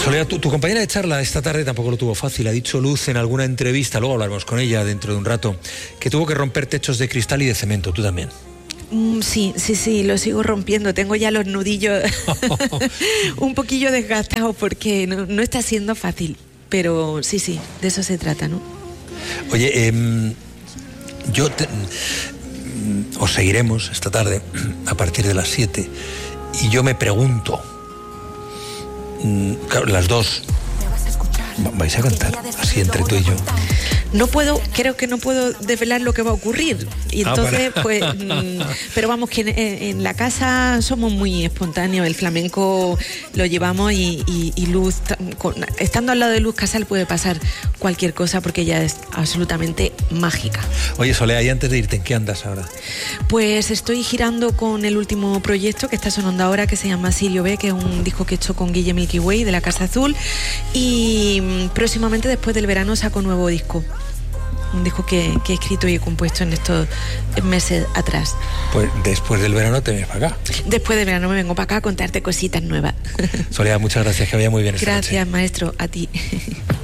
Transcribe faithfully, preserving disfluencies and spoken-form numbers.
Soledad, tu, tu compañera de charla esta tarde tampoco lo tuvo fácil. Ha dicho Luz en alguna entrevista, luego hablaremos con ella dentro de un rato, que tuvo que romper techos de cristal y de cemento. ¿Tú también? Mm, sí, sí, sí, lo sigo rompiendo. Tengo ya los nudillos un poquillo desgastados porque no, no está siendo fácil. Pero sí, sí, de eso se trata, ¿no? Oye, eh, yo te, os seguiremos esta tarde a partir de las siete y yo me pregunto, claro, las dos, ¿vais a cantar así entre tú y yo? No puedo, creo que no puedo desvelar lo que va a ocurrir. Y entonces, ah, pues, mmm, pero vamos, que en, en la casa somos muy espontáneos. El flamenco lo llevamos y, y, y Luz, con, estando al lado de Luz Casal puede pasar cualquier cosa porque ella es absolutamente mágica. Oye, Soledad, y antes de irte, ¿en qué andas ahora? Pues estoy girando con el último proyecto que está sonando ahora, que se llama Sirio B, que es un disco que he hecho con Guille Milky Way de la Casa Azul. Y mmm, próximamente, después del verano, saco nuevo disco. Un disco que, que he escrito y he compuesto en estos meses atrás. Pues después del verano te vienes para acá. Después del verano me vengo para acá a contarte cositas nuevas. Soledad, muchas gracias, que vaya muy bien esta Gracias, noche. Maestro, a ti.